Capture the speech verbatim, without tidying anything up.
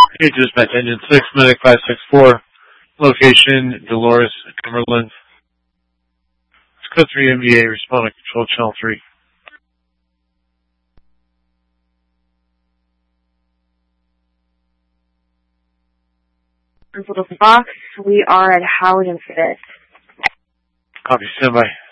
Hey, dispatch engine six, medic five six four, location Dolores, Cumberland. It's code three M B A, responding control channel three. Little Fox, we are at Howard and Fifth. Copy, standby.